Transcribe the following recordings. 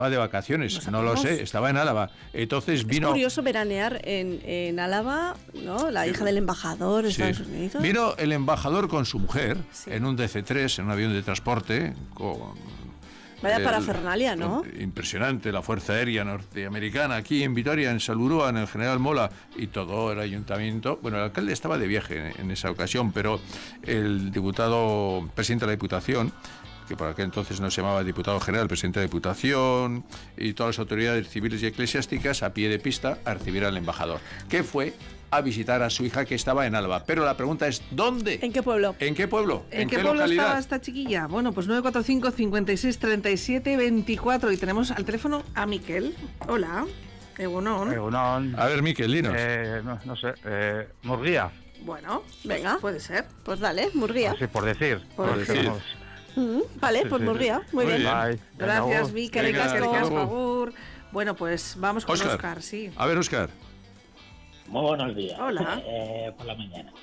de vacaciones, no lo sé, estaba en Álava. Entonces vino... Es curioso veranear en Álava, ¿no? La hija del embajador de Estados Unidos. Vino el embajador con su mujer en un DC-3, en un avión de transporte, Vaya parafernalia, ¿no? Impresionante, la Fuerza Aérea Norteamericana, aquí en Vitoria, en Salburúa, en el General Mola, y todo el ayuntamiento. Bueno, el alcalde estaba de viaje en esa ocasión, pero el presidente de la Diputación, que por aquel entonces no se llamaba diputado general, presidente de la Diputación, y todas las autoridades civiles y eclesiásticas a pie de pista a recibir al embajador, que fue a visitar a su hija que estaba en Álava. Pero la pregunta es, ¿dónde? ¿En qué pueblo? ¿En qué pueblo? ¿En qué pueblo localidad estaba esta chiquilla? Bueno, pues 945 56 37 24 y tenemos al teléfono a Miquel. Hola, Egunon. A ver, Miquel, dinos. No sé, Murguía. Bueno, venga. Puede ser. Pues dale, Murguía. Así por decir. Vale, pues Murguía. Muy bien. Gracias, Miquel. Gracias, Agur. Agur. Bueno, pues vamos con Óscar, sí. A ver, Óscar. Muy buenos días. Hola. Por la mañana.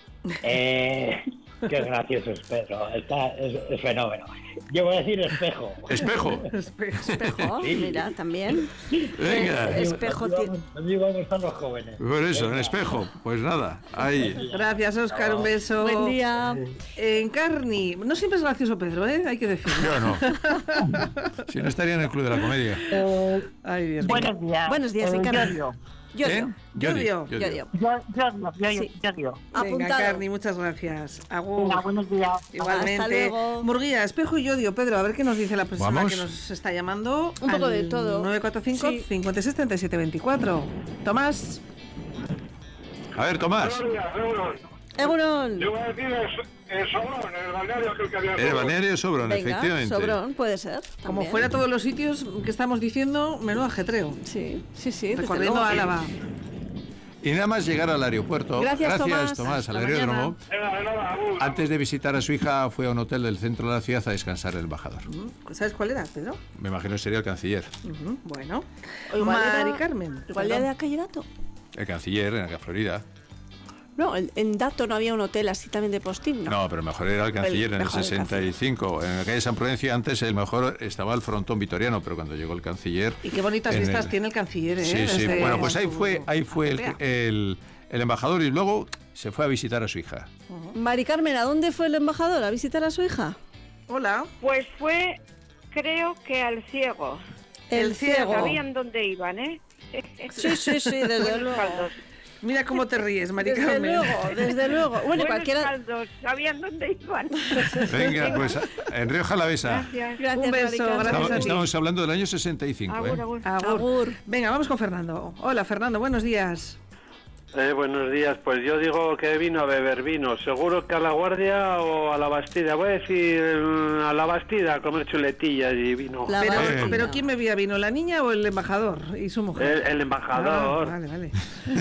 Qué gracioso es Pedro. Es fenómeno. Yo voy a decir espejo. ¿Espejo? Espejo, Sí. mira, también. Venga. Espejo tiene. Allí van a estar los jóvenes. Por eso, en espejo. Pues nada, ahí. Gracias, Óscar, un beso. Buen día. Encarni, no siempre es gracioso Pedro, ¿eh? Hay que decirlo. Yo no. Si no estaría en el Club de la Comedia. Ay, Dios mío. Buenos días. Buenos días, Encarni. Yodio. Yodio. Yodio. Yodio. Venga, Apuntado. Encarni, muchas gracias. Agur. Venga, buenos días. Igualmente. Hasta luego. Murguía, espejo y Yodio. Pedro, a ver qué nos dice la persona Vamos. que nos está llamando. Un poco al de todo. 945 Sí. 56 37 24. Tomás. A ver, Tomás. Egunon. Yo voy a decir Sobrón, el balneario aquel que había. El balneario Sobrón, Venga, efectivamente. Sobrón, puede ser. Como también. fuera todos los sitios que estamos diciendo, menudo ajetreo. Sí, desde Recorriendo luego. Álava. Y nada más llegar al aeropuerto. Gracias, Tomás. al Hasta aeródromo. Nada, Antes de visitar a su hija, fue a un hotel del centro de la ciudad a descansar el embajador. ¿Sabes cuál era, Pedro? Me imagino que sería el canciller. Bueno. O igual Mari era- Carmen. Igual ya de aquel dato. El canciller en la Florida. No, en Dato no había un hotel así también de postín, ¿no? No, pero mejor era el canciller en el mejor el 65. En la calle San Prudencia antes el mejor estaba el frontón vitoriano, pero cuando llegó el canciller... Y qué bonitas en vistas el- tiene el canciller, ¿eh? Sí, sí. Desde Bueno, pues ahí su fue azotea. el embajador y luego se fue a visitar a su hija. Mari Carmen, ¿a dónde fue el embajador? ¿A visitar a su hija? Hola. Pues fue, creo que al ciego. El ciego. Sabían dónde iban, ¿eh? Sí, desde Buenos luego. caldos. Mira cómo te ríes, Mari Desde Carmen. luego, desde luego. Bueno, Buenos cualquiera... caldos, sabían dónde iban. Venga, pues en Rioja Alavesa. Gracias. Gracias, Un beso, Mari Carmen. gracias a ti. Estamos hablando del año 65, ¿eh? Agur, agur. Agur. Venga, vamos con Fernando. Hola, Fernando, buenos días. Buenos días, pues yo digo que vino a beber vino, seguro que a La Guardia o a La Bastida, voy a decir a La Bastida a comer chuletillas y vino. La Pero, Bastida. pero ¿quién bebía vino? ¿La niña o el embajador y su mujer? El embajador, Ah, vale.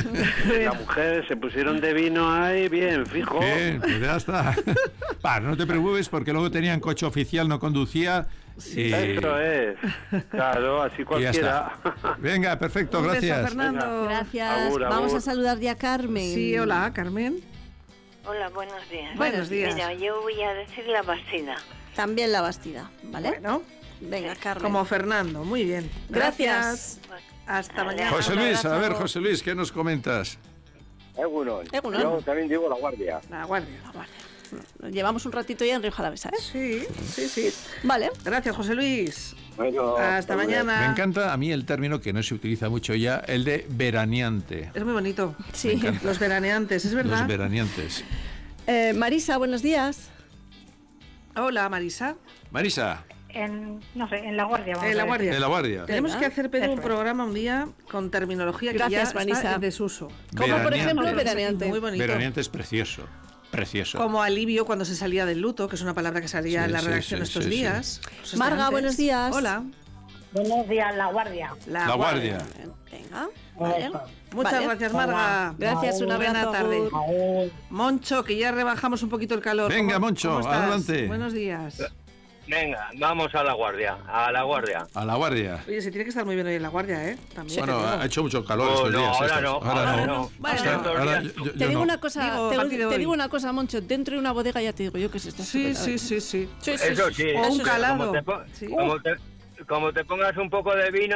la mujer, se pusieron de vino ahí, bien, fijo. Bien, pues ya está. No te preocupes porque luego tenían coche oficial, no conducía. Y... Eso es, claro, así y ya cualquiera. está. Venga, perfecto, Un beso, gracias. Fernando. Gracias. Agur, agur. Vamos a saludar ya a Carmen. Sí, hola, Carmen. Hola, buenos días. Buenos días. Mira, yo voy a decir La Bastida. También la Bastida, ¿vale? Bueno, Venga, Carmen. como Fernando, muy bien. Gracias. Hasta Vale. mañana. José Un Luis, abrazo. a ver, José Luis, ¿qué nos comentas? Egunon. Egunon. Yo también digo La Guardia. La guardia. Llevamos un ratito ya en Rioja Alavesa, ¿eh? Sí. Vale. Gracias, José Luis. Bueno, Hasta mañana. Me encanta a mí el término que no se utiliza mucho ya, el de veraneante. Es muy bonito. Sí. Los veraneantes, es verdad. Los veraneantes. Marisa, buenos días. Hola, Marisa. Marisa, No sé, en La Guardia. vamos La a ver. guardia. de La Guardia. Tenemos Venga. que hacer, Pedro, un Eso es. programa un día con terminología que Gracias, ya Marisa. está en desuso. Como por Veraneante. ejemplo, veraneante. Muy bonito. Veraneante es precioso. Precioso. Como alivio cuando se salía del luto, que es una palabra que salía Sí, en la sí, redacción sí, estos sí, días. Cosas de Marga, antes. buenos días. Hola. Buenos días, La Guardia. La Guardia. Venga. Vale. Muchas Vale. gracias, Marga. Gracias, una Buena buena tarde. tarde. Moncho, que ya rebajamos un poquito el calor. Venga, ¿Cómo- Moncho, cómo estás? adelante. Buenos días. Venga, vamos a La Guardia, a La Guardia. A La Guardia. Oye, se tiene que estar muy bien hoy en la guardia, ¿eh? También. Bueno, te digo. ha hecho mucho calor Oh, estos no, días. ahora estos. no, ahora no. Bueno, Hasta- no. ahora yo Te digo no. una cosa, Digo, a partir de te hoy. digo una cosa, Moncho, dentro de una bodega ya te digo yo que se está Sí, súper- sí. Sí, sí, Eso sí. O un eso sí. calado. Como te, Sí. como te pongas un poco de vino,